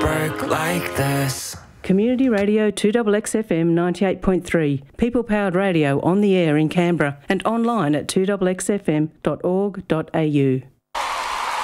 work like this. Community Radio 2XXFM 98.3, people-powered radio on the air in Canberra and online at 2XXFM.org.au.